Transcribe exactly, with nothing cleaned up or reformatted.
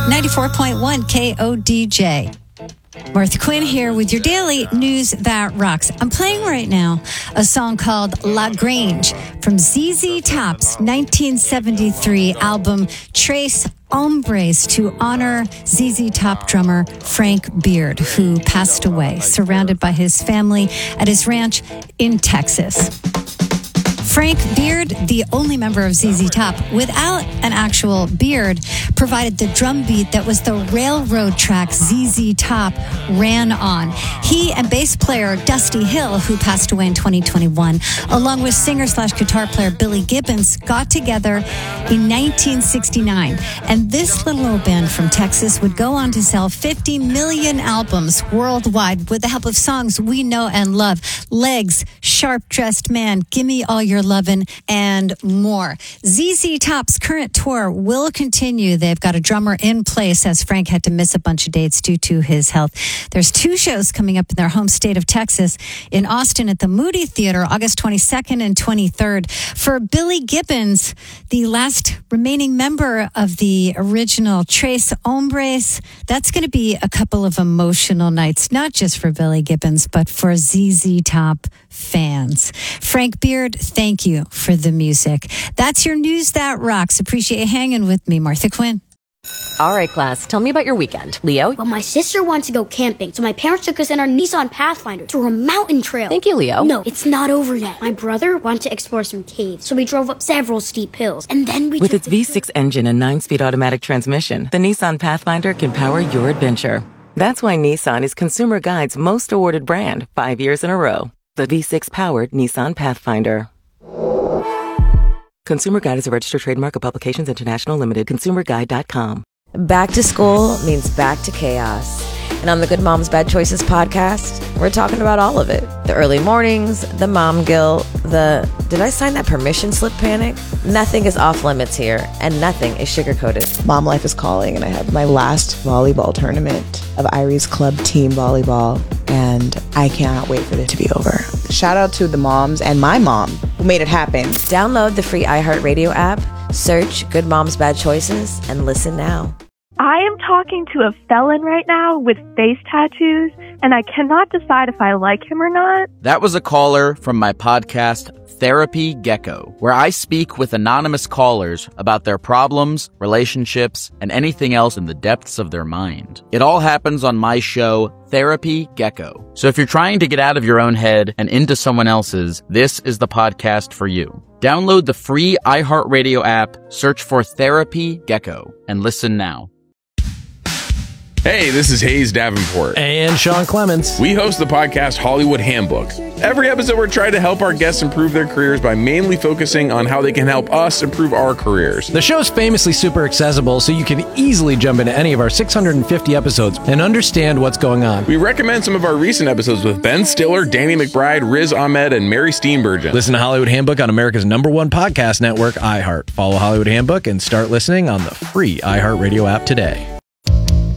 ninety-four point one K O D J. Martha Quinn here with your daily news that rocks. I'm playing right now a song called La Grange from Z Z Top's nineteen seventy-three album Tres Hombres to honor Z Z Top drummer Frank Beard, who passed away surrounded by his family at his ranch in Texas. Frank Beard, the only member of Z Z Top without an actual beard, provided the drum beat that was the railroad track Z Z Top ran on. He and bass player Dusty Hill, who passed away in twenty twenty-one, along with singer slash guitar player Billy Gibbons, got together in nineteen sixty-nine. And this little old band from Texas would go on to sell fifty million albums worldwide with the help of songs we know and love. Legs, Sharp Dressed Man, Gimme All Your Lovin', and more. Z Z Top's current tour will continue. They've got a drummer in place as Frank had to miss a bunch of dates due to his health. There's two shows coming up in their home state of Texas, in Austin at the Moody Theater, August twenty-second and twenty-third. For Billy Gibbons, the last remaining member of the original Tres Hombres, that's going to be a couple of emotional nights, not just for Billy Gibbons, but for Z Z Top fans. Frank Beard, thank you for the music. That's your news that rocks. Appreciate you hanging with me, Martha Quinn. All right, class, tell me about your weekend. Leo? Well, my sister wanted to go camping, so my parents took us in our Nissan Pathfinder through a mountain trail. Thank you, Leo. No, it's not over yet. My brother wanted to explore some caves, so we drove up several steep hills, and then we... With its V six engine and nine-speed automatic transmission, the Nissan Pathfinder can power your adventure. That's why Nissan is Consumer Guide's most awarded brand, five years in a row. The V six-powered Nissan Pathfinder. Consumer Guide is a registered trademark of Publications International Limited. consumer guide dot com. Back to school means back to chaos. And on the Good Moms Bad Choices podcast, we're talking about all of it. The early mornings, the mom guilt, the did I sign that permission slip panic? Nothing is off limits here, and nothing is sugar-coated. Mom life is calling, and I have my last volleyball tournament of Irie's Club Team Volleyball, and I cannot wait for it to be over. Shout out to the moms and my mom who made it happen. Download the free iHeartRadio app, search Good Moms Bad Choices, and listen now. I am talking to a felon right now with face tattoos, and I cannot decide if I like him or not. That was a caller from my podcast, Therapy Gecko, where I speak with anonymous callers about their problems, relationships, and anything else in the depths of their mind. It all happens on my show, Therapy Gecko. So if you're trying to get out of your own head and into someone else's, this is the podcast for you. Download the free iHeartRadio app, search for Therapy Gecko, and listen now. Hey, this is Hayes Davenport. And Sean Clements. We host the podcast Hollywood Handbook. Every episode, we're trying to help our guests improve their careers by mainly focusing on how they can help us improve our careers. The show's famously super accessible, so you can easily jump into any of our six hundred fifty episodes and understand what's going on. We recommend some of our recent episodes with Ben Stiller, Danny McBride, Riz Ahmed, and Mary Steenburgen. Listen to Hollywood Handbook on America's number one podcast network, iHeart. Follow Hollywood Handbook and start listening on the free iHeartRadio app today.